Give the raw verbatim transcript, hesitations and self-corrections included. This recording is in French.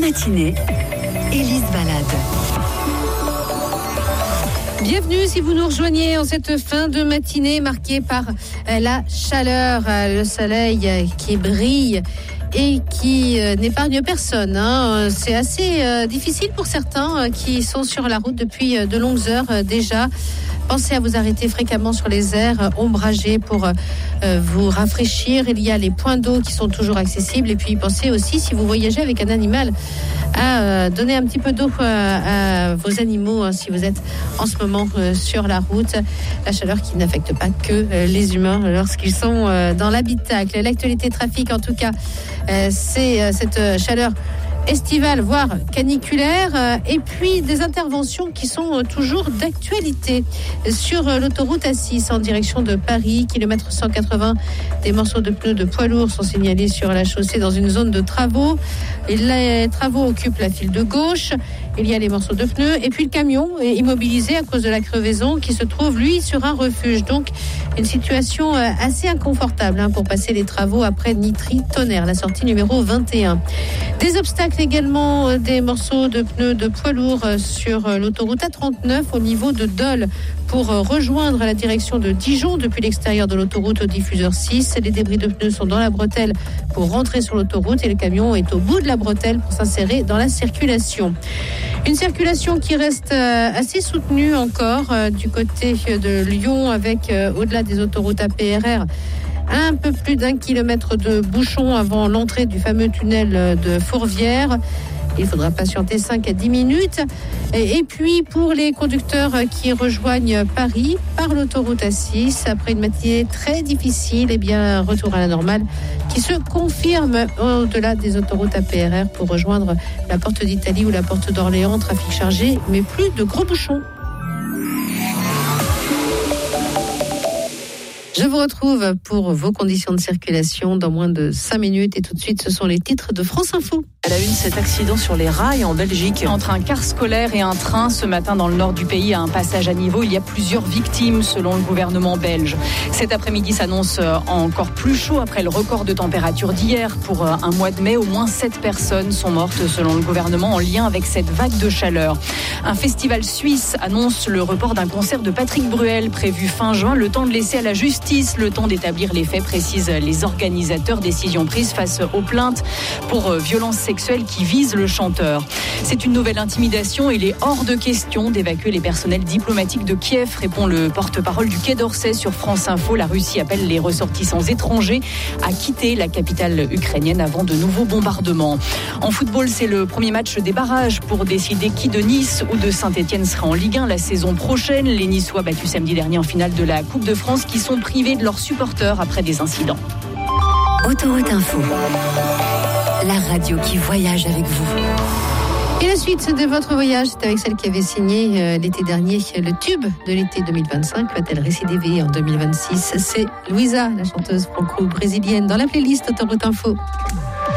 matinée, Élise Balade. Bienvenue si vous nous rejoignez en cette fin de matinée marquée par la chaleur, le soleil qui brille et qui euh, n'épargne personne. Hein. C'est assez euh, difficile pour certains euh, qui sont sur la route depuis euh, de longues heures euh, déjà. Pensez à vous arrêter fréquemment sur les aires euh, ombragées pour euh, vous rafraîchir. Il y a les points d'eau qui sont toujours accessibles. Et puis pensez aussi, si vous voyagez avec un animal, à euh, donner un petit peu d'eau euh, à vos animaux hein, si vous êtes en ce moment euh, sur la route. La chaleur qui n'affecte pas que euh, les humains lorsqu'ils sont euh, dans l'habitacle. L'actualité trafic, en tout cas, euh, c'est euh, cette chaleur estivale, voire caniculaire, euh, et puis des interventions qui sont euh, toujours d'actualité. Sur euh, l'autoroute A six en direction de Paris, kilomètre cent quatre-vingts, des morceaux de pneus de poids lourds sont signalés sur la chaussée dans une zone de travaux. Et les travaux occupent la file de gauche. Il y a les morceaux de pneus et puis le camion est immobilisé à cause de la crevaison qui se trouve, lui, sur un refuge. Donc, une situation euh, assez inconfortable hein, pour passer les travaux après Nitry-Tonnerre, la sortie numéro vingt et un. Des obstacles également, euh, des morceaux de pneus de poids lourds euh, sur euh, l'autoroute A trente-neuf au niveau de Dole pour euh, rejoindre la direction de Dijon depuis l'extérieur de l'autoroute au diffuseur six. Les débris de pneus sont dans la bretelle pour rentrer sur l'autoroute et le camion est au bout de la bretelle pour s'insérer dans la circulation. Une circulation qui reste euh, assez soutenue encore euh, du côté de Lyon avec euh, au-delà des autoroutes A P R R un peu plus d'un kilomètre de bouchons avant l'entrée du fameux tunnel de Fourvière. Il faudra patienter cinq à dix minutes. Et puis, pour les conducteurs qui rejoignent Paris par l'autoroute A six, après une matinée très difficile, eh bien, retour à la normale qui se confirme au-delà des autoroutes A P R R pour rejoindre la porte d'Italie ou la porte d'Orléans. Trafic chargé, mais plus de gros bouchons. Je vous retrouve pour vos conditions de circulation dans moins de cinq minutes. Et tout de suite, ce sont les titres de France Info. À la une, cet accident sur les rails en Belgique. Entre un car scolaire et un train, ce matin dans le nord du pays, à un passage à niveau, il y a plusieurs victimes selon le gouvernement belge. Cet après-midi s'annonce encore plus chaud après le record de température d'hier. Pour un mois de mai, au moins sept personnes sont mortes selon le gouvernement en lien avec cette vague de chaleur. Un festival suisse annonce le report d'un concert de Patrick Bruel prévu fin juin. Le temps de laisser à la justice, le temps d'établir les faits, précisent les organisateurs. Décision prise face aux plaintes pour violences sexuelles qui vise le chanteur. C'est une nouvelle intimidation. Il est hors de question d'évacuer les personnels diplomatiques de Kiev, répond le porte-parole du Quai d'Orsay sur France Info. La Russie appelle les ressortissants étrangers à quitter la capitale ukrainienne avant de nouveaux bombardements. En football, c'est le premier match des barrages pour décider qui de Nice ou de Saint-Etienne sera en Ligue un la saison prochaine. Les Niçois battus samedi dernier en finale de la Coupe de France qui sont privés de leurs supporters après des incidents. Autoroute Info, la radio qui voyage avec vous. Et la suite de votre voyage, c'est avec celle qui avait signé euh, l'été dernier le tube de l'été deux mille vingt-cinq. Va-t-elle récidiver en deux mille vingt-six ? C'est Louisa, la chanteuse franco-brésilienne, dans la playlist Autoroute Info.